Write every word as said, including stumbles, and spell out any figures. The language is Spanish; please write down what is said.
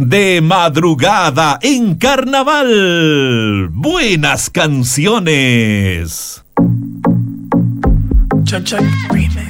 de madrugada en carnaval. Buenas canciones. Check, check, remix.